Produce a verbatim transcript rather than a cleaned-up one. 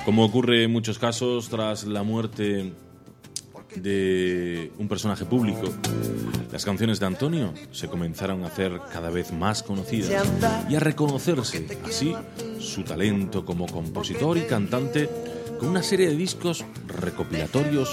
Como ocurre en muchos casos, tras la muerte de un personaje público, las canciones de Antonio se comenzaron a hacer cada vez más conocidas y a reconocerse así su talento como compositor y cantante, con una serie de discos recopilatorios